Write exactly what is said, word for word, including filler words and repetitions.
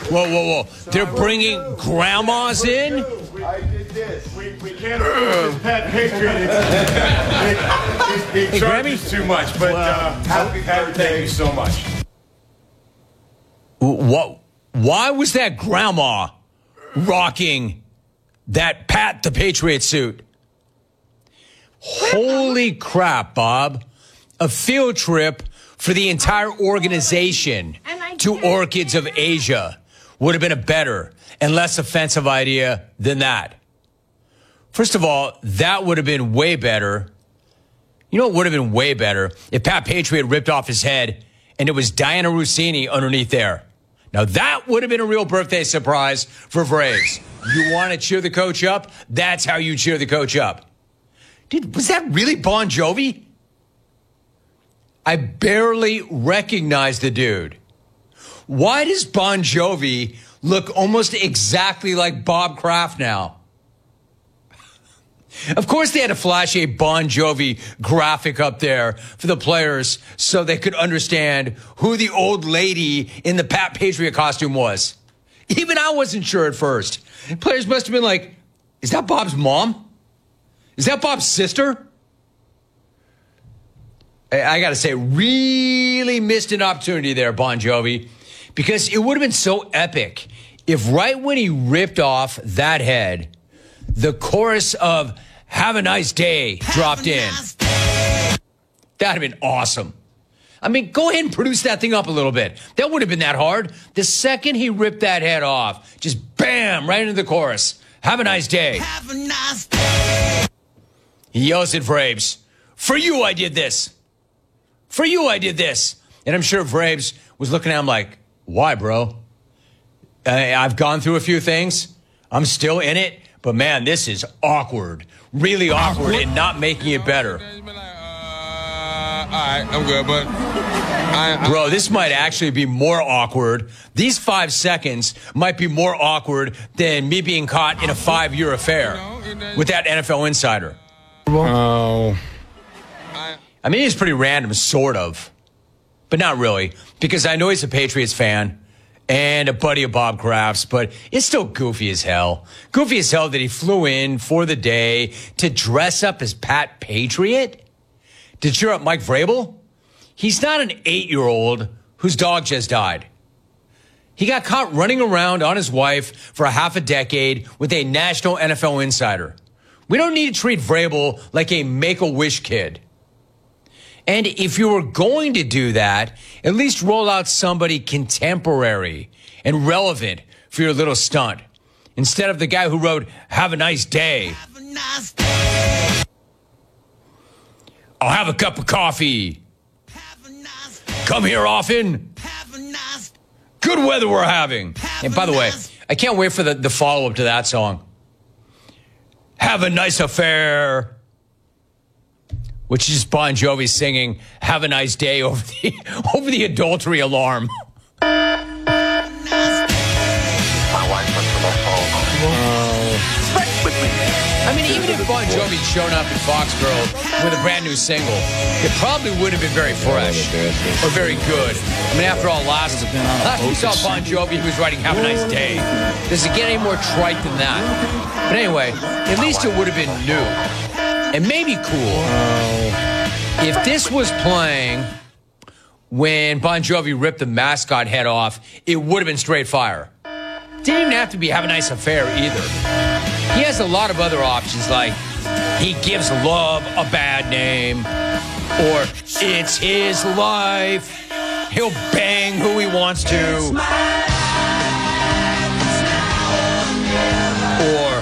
Whoa, whoa, whoa. They're bringing grandmas in? I did this. We, we can't approve this Pat Patriot. It, it, it, it charges too much, but uh, happy Pat, thank you so much. What? Why was that grandma rocking that Pat the Patriot suit? Holy crap, Bob. A field trip for the entire organization to Orchids of Asia would have been a better and less offensive idea than that. First of all, that would have been way better. You know what would have been way better? If Pat Patriot ripped off his head and it was Diana Rossini underneath there. Now, that would have been a real birthday surprise for Braves. You want to cheer the coach up? That's how you cheer the coach up. Dude, was that really Bon Jovi? I barely recognize the dude. Why does Bon Jovi look almost exactly like Bob Kraft now? Of course, they had to flash a Bon Jovi graphic up there for the players so they could understand who the old lady in the Pat Patriot costume was. Even I wasn't sure at first. Players must have been like, is that Bob's mom? Is that Bob's sister? I, I got to say, really missed an opportunity there, Bon Jovi, because it would have been so epic if right when he ripped off that head, the chorus of "Have a Nice Day" dropped in. That'd have been awesome. I mean, go ahead and produce that thing up a little bit. That wouldn't have been that hard. The second he ripped that head off, just bam, right into the chorus. Have a nice day. Have a nice day. He yells at Braves, for you I did this. For you I did this. And I'm sure Braves was looking at him like, why, bro? I, I've gone through a few things. I'm still in it. But, man, this is awkward. Really awkward and not making it better. All right, I'm good, but... I, I, Bro, this might actually be more awkward. These five seconds might be more awkward than me being caught in a five-year affair with that N F L insider. Oh. I mean, it's pretty random, sort of. But not really, because I know he's a Patriots fan and a buddy of Bob Kraft's, but it's still goofy as hell. Goofy as hell that he flew in for the day to dress up as Pat Patriot? To cheer up Mike Vrabel? He's not an eight-year-old whose dog just died. He got caught running around on his wife for a half a decade with a national N F L insider. We don't need to treat Vrabel like a Make-A-Wish kid. And if you were going to do that, at least roll out somebody contemporary and relevant for your little stunt. Instead of the guy who wrote, have a nice day. Have a nice day. I'll have a cup of coffee. Have a nice day. Come here often. Have a nice day. Good weather we're having. Have and by the way, nice I can't wait for the, the follow-up to that song. Have a nice affair. Which is Bon Jovi singing "Have a Nice Day" over the over the adultery alarm. My wife went to the phone. I mean, even if Bon Jovi had shown up in Foxborough with a brand new single, it probably would have been very fresh or very good. I mean, after all, last last we saw Bon Jovi, he was writing "Have a Nice Day." Does it get any more trite than that? But anyway, at least it would have been new. And maybe cool if this was playing when Bon Jovi ripped the mascot head off, it would have been straight fire. Didn't even have to be "Have a Nice Affair" either. He has a lot of other options like "He Gives Love a Bad Name" or "It's His Life. He'll bang who he wants to." Or